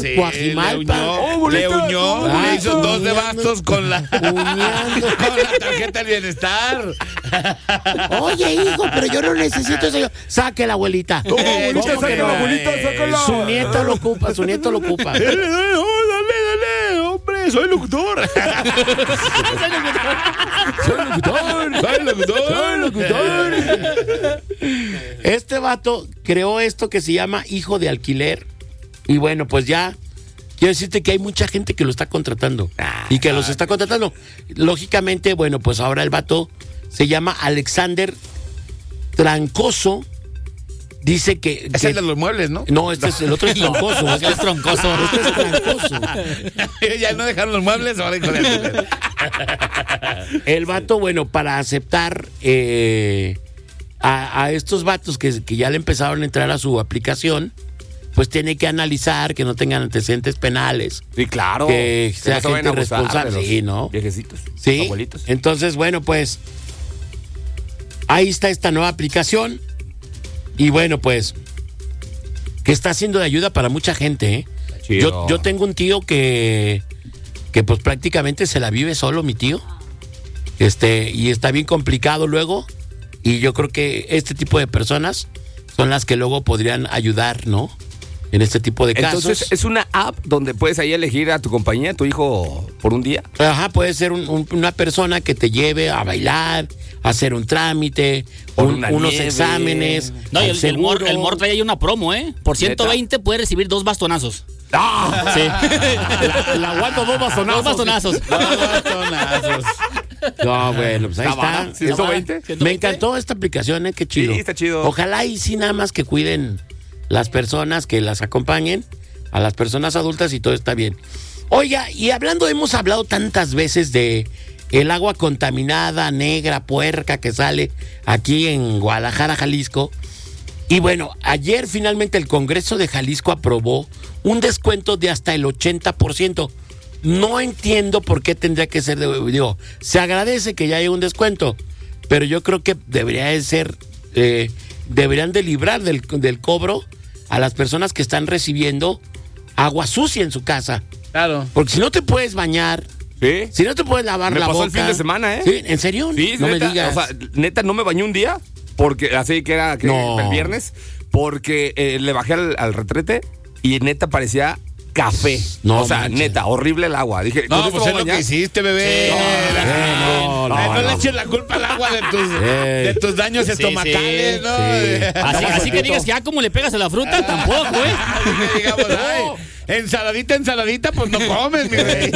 Coajimalpa. Le uñó, le hizo 2 de bastos con la Uñando. con la tarjeta del bienestar. Oye, hijo, pero yo no necesito eso. Saque la abuelita. Abuelita, ¿Cómo que sáquela, no? abuelita, sáquela. Su nieto lo ocupa, su nieto lo ocupa. Dale, hombre, soy locutor. Soy locutor. Este vato creó esto que se llama hijo de alquiler. Y bueno, pues ya quiero decirte que hay mucha gente que lo está contratando. Y que los está contratando. Lógicamente, bueno, pues ahora el vato se llama Alexander Trancoso. Dice que... Es el de los muebles, ¿no? No, este es el otro es Troncoso. Este es Troncoso. Este es Trancoso. Ya no dejaron los muebles, ahora hijo de alquiler. El vato, bueno, para aceptar a estos vatos que ya le empezaron a entrar a su aplicación, pues tiene que analizar que no tengan antecedentes penales. Sí, claro. Que sea no se vayan gente a abusar responsable. de los Sí, ¿no? Viejecitos. Sí. Abuelitos. Entonces, bueno, pues ahí está esta nueva aplicación. Y bueno, pues que está siendo de ayuda para mucha gente, ¿eh? Chido. Yo tengo un tío que pues prácticamente se la vive solo, mi tío. Y está bien complicado luego. Y yo creo que este tipo de personas son las que luego podrían ayudar, ¿no? En este tipo de casos. Entonces, es una app donde puedes ahí elegir a tu compañía, a tu hijo, por un día. Ajá, puede ser una persona que te lleve a bailar, a hacer un trámite, unos nieve. exámenes. No, y al el Mor seguro. trae ahí una promo, ¿eh? Por 120 puede recibir 2 bastonazos. ¡Ah! Sí. La aguanto 2 bastonazos. 2 bastonazos. Bastonazos. No, bueno, pues ahí Está está. vara, 120. Me encantó esta aplicación, qué chido. Sí, está chido. Ojalá y sí nada más que cuiden las personas que las acompañen, a las personas adultas y todo está bien. Oiga, y hemos hablado tantas veces de el agua contaminada, negra, puerca que sale aquí en Guadalajara, Jalisco. Y bueno, ayer finalmente el Congreso de Jalisco aprobó un descuento de hasta el 80%. No entiendo por qué tendría que ser, se agradece que ya haya un descuento, pero yo creo que debería de ser, deberían de librar del cobro a las personas que están recibiendo agua sucia en su casa. Claro. Porque si no te puedes bañar, Sí. si no te puedes lavar Me la pasó boca. el fin de semana, ¿eh? ¿Sí? ¿En serio? Sí, no neta, me digas. O sea, neta, no me bañé un día, porque así que era No. el viernes, porque le bajé al retrete y neta parecía café. No o sea, manches. neta, horrible el agua. Dije, ¿con No, esto pues voy es a lo que bañar? hiciste, bebé. no, le eches la culpa al agua de tus daños Sí, estomacales, sí. ¿no? Así, así que digas que ya como le pegas a la fruta, tampoco, ¿eh? Que digamos, ay, ensaladita, pues no comes, mi rey.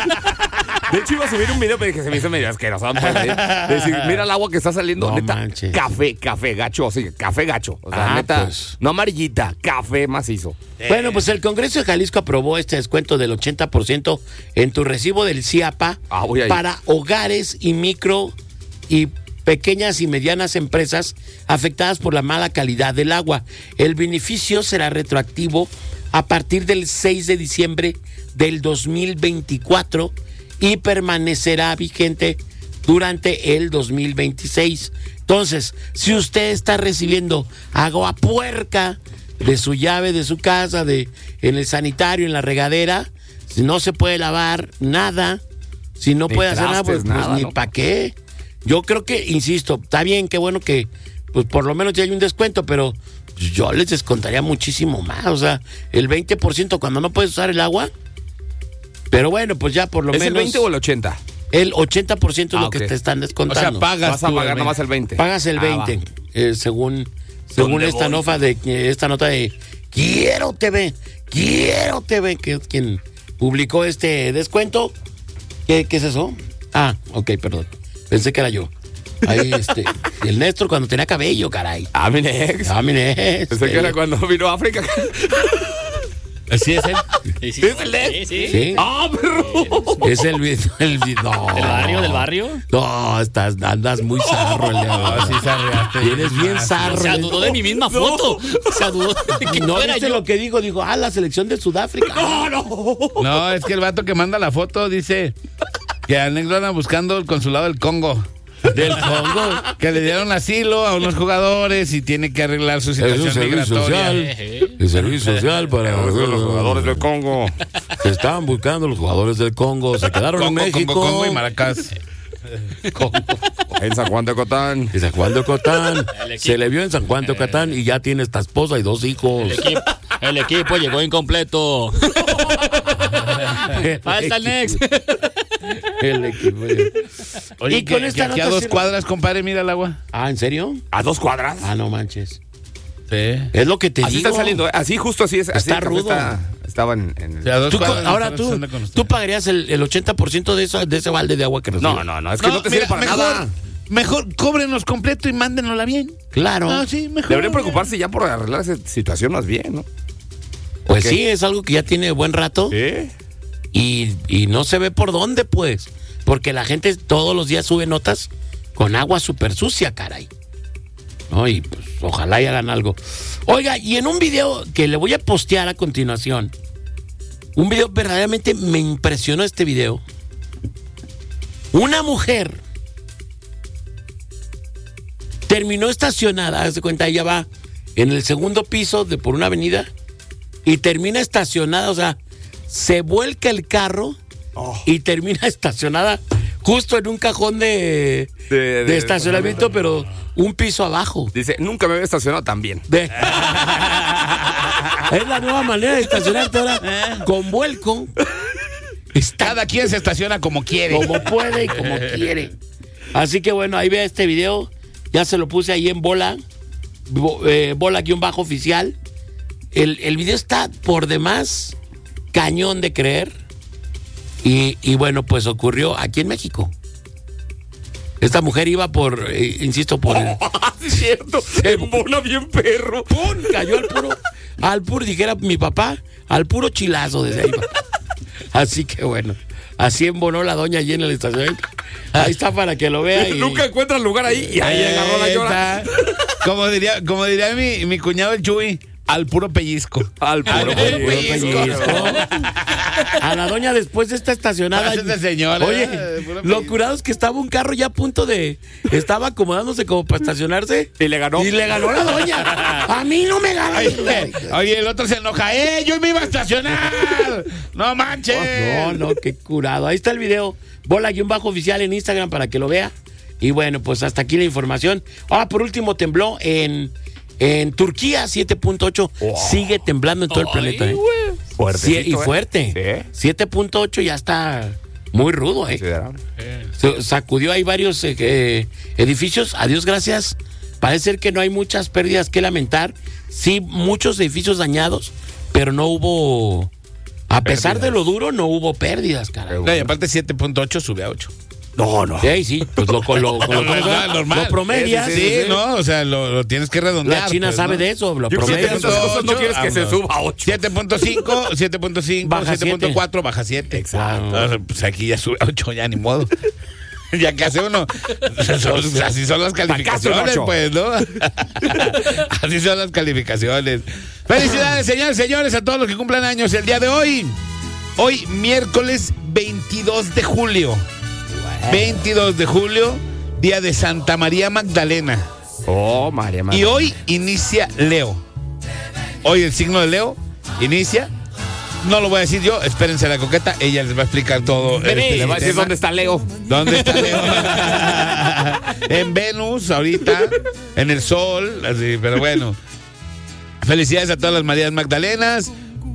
De hecho, iba a subir un video, pero dije, se me hizo medio asqueroso. De decir, mira el agua que está saliendo, No neta, manches. café gacho, sí, café gacho. O sea, neta, pues. no amarillita, café macizo. Bueno, pues el Congreso de Jalisco aprobó este descuento del 80% en tu recibo del CIAPA Voy ahí. para hogares y micro y pequeñas y medianas empresas afectadas por la mala calidad del agua. El beneficio será retroactivo a partir del 6 de diciembre del 2024 y permanecerá vigente durante el 2026. Entonces, si usted está recibiendo agua puerca de su llave, de su casa, en el sanitario, en la regadera, si no se puede lavar nada, si no Ni puede hacer nada, pues, trastes, nada, ni ¿no? para qué. Yo creo que, insisto, está bien, qué bueno que pues por lo menos ya hay un descuento, pero yo les descontaría muchísimo más, o sea, el 20% cuando no puedes usar el agua. Pero bueno, pues ya por lo ¿Es menos el 20 o el 80? el 80% es lo ok. que te están O descontando. sea, pagas Vas a tú, pagar bebé. nomás el 20. Pagas el 20, según ¿Dónde esta voy? esta nota de Quiero TV, que es quien publicó este descuento. ¿Qué es eso? Ah, ok, perdón. Pensé que era yo. Ahí, el Néstor cuando tenía cabello, caray. Mi ex. Ah, mire. Pensé que era cuando vino a África. Así es él. Sí, sí. ¿Es el de? Sí. Sí. ¡Ah, perro! Es el no. ¿Del barrio? No, andas muy zarro el día de hoy. Así se arreaste. Tienes bien zarro. O sea, dudó de mi misma foto. O sea, dudó de que ¿No fuera viste yo. lo que dijo? Dijo, la selección de Sudáfrica. No, es que el vato que manda la foto dice que Anexo anda buscando el consulado del Congo. Del Congo. Que le dieron asilo a unos jugadores y tiene que arreglar su Es un situación servicio migratoria. social. El servicio social para Los jugadores del Congo. Se estaban buscando los jugadores del Congo. Se quedaron en México. Congo y Maracás. En San Juan de Cotán. En San Juan de Ocotán. Se le vio en San Juan de Ocotán y ya tiene esta esposa y 2 hijos. El equipo llegó incompleto. Falta el next. El equipo. Oye, Y con que esta aquí a nota 2 sí- cuadras, compadre, mira el agua. Ah, ¿en serio? ¿A 2 cuadras? Ah, no manches. Sí. Es lo que te Así digo. está saliendo, ¿eh? Así, justo así es. Así Está el café rudo. Estaba en O sea, a 2 Tú, cuadras. ahora está tú, pasando con usted. tú pagarías el 80% de ese balde de agua que recibes. No, es que no te sirve mira, para nada. Mejor cóbrenos completo y mándenosla bien. Claro. Ah, sí, mejor. Deberían preocuparse ya por arreglar esa situación más bien, ¿no? Pues Ok. sí, es algo que ya tiene buen rato ¿Sí? y no se ve por dónde, pues. Porque la gente todos los días sube notas con agua súper sucia, caray. No, y pues ojalá y hagan algo. Oiga, y en un video que le voy a postear a continuación, un video verdaderamente me impresionó este video. Una mujer terminó estacionada, haz de cuenta, ella va en el segundo piso de por una avenida y termina estacionada, o sea, se vuelca el carro y termina estacionada justo en un cajón de estacionamiento, pero un piso abajo. Dice, nunca me había estacionado tan bien. Es la nueva manera de estacionarte ahora con vuelco. Cada quien se estaciona como quiere. Como puede y como quiere. Así que bueno, ahí vea este video. Ya se lo puse ahí en bola. Bola-oficial. El video está por demás cañón de creer. Y bueno, pues ocurrió aquí en México. Esta mujer iba por, insisto, por el... Sí, es cierto. En bola bien perro. ¡Pum! Cayó al puro, dijera mi papá, al puro chilazo desde ahí. Así que bueno, así embonó la doña allí en el estacionamiento. Ahí está para que lo vea. Y... Nunca encuentra lugar ahí y ahí agarró la llora. Como diría mi cuñado el Chuy, al puro pellizco. Al puro pellizco. A la doña después de esta estacionada. Pásate, señora. Oye, Puro lo curado es que estaba un carro ya a punto de... Estaba acomodándose como para estacionarse. Y le ganó. Y le ganó la doña. A mí no me ganó. Oye, el otro se enoja. Yo me iba a estacionar. No manches. No, qué curado. Ahí está el video. Bola-oficial en Instagram para que lo vea. Y bueno, pues hasta aquí la información. Por último, tembló en Turquía 7.8. Sigue temblando en todo el planeta. Fuertecito, Y fuerte. Sí. 7.8 ya está muy rudo. Considerable. Sacudió ahí varios edificios. A Dios gracias. Parece ser que no hay muchas pérdidas que lamentar. Sí, muchos edificios dañados, pero no hubo... A pesar de lo duro, no hubo pérdidas, cara. No, y aparte 7.8 sube a 8. No. Sí, pues lo promedias. Sí, no, o sea, lo tienes que redondear. La China pues, sabe ¿no? de eso, lo Yo creo que promedias. esas cosas no quieres que se suba a 8. 7.5, 7.5, Baja 7.4, baja 7. Exacto. Entonces, pues aquí ya sube a 8, ya ni modo. Ya que hace uno. Así son las calificaciones, ocho. pues, ¿no? Así son las calificaciones. Felicidades, señores, a todos los que cumplan años el día de hoy. Hoy, miércoles 22 de julio. 22 de julio, día de Santa María Magdalena. Oh, María Magdalena. Y hoy inicia Leo. Hoy el signo de Leo inicia. No lo voy a decir yo, espérense a la coqueta, ella les va a explicar todo. Le va a decir dónde está Leo. ¿Dónde está Leo? En Venus, ahorita, en el Sol, así, pero bueno. Felicidades a todas las Marías Magdalenas.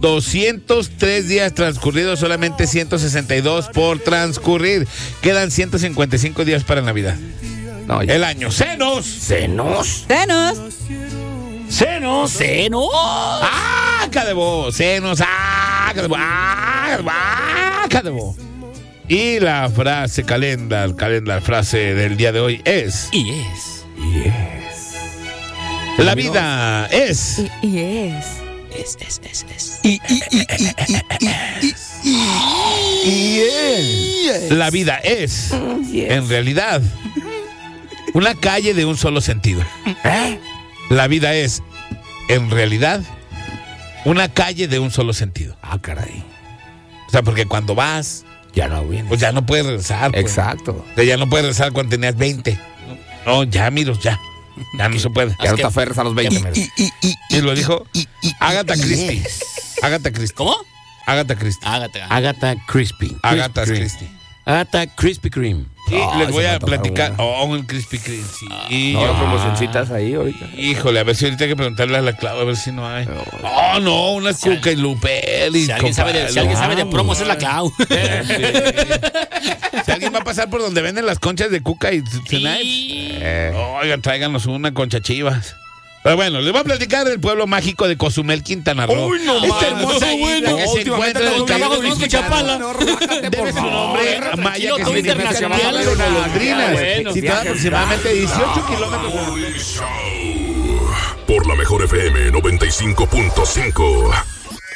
203 días transcurridos, solamente 162 por transcurrir. Quedan 155 días para Navidad. No, ya. El año. ¡Senos! Senos. ¡Senos! ¡Aca de vos! ¡Senos! ¡Aca de vos! ¡Aca de vos! Y la frase calendar, frase del día de hoy es: Y es. la vida es. La vida es, en realidad, una calle de un solo sentido. La vida es, en realidad, una calle de un solo sentido. Ah, caray. O sea, porque cuando vas Ya no viene. Pues ya no puedes regresar. Pues. Exacto. O sea, ya no puedes regresar cuando tenías 20. No, ya, miros, ya. Ya no se puede. Ya no te aferres a los 20. Y lo dijo Agatha Christie. Agatha Christie. ¿Cómo? Agatha Christie. Agatha Crispy. Agatha Christie. Agatha Krispy Kreme. Sí, Ay, les voy se me a antoja platicar. una. Oh, un Krispy Kreme. Sí. No, promocioncitas ahí ahorita. Híjole, a ver si ahorita hay que preguntarle a la Clau, a ver si no hay. Oh, no, unas Cuca y Luper. Si alguien sabe de promos, es la Clau. Si alguien va a pasar por donde venden las conchas de Cuca y Tonight, oigan, tráiganos una concha Chivas. Pero bueno, les voy a platicar del pueblo mágico de Cozumel, Quintana Roo. Uy, no Esta mames, hermosa no, isla bueno. que se Últimamente encuentra en el todo Caribe trabajos con Chapala. debe su nombre a maya, que todo significa internacional. de golondrinas, Bueno. situada aproximadamente 18 kilómetros. Por la mejor FM 95.5.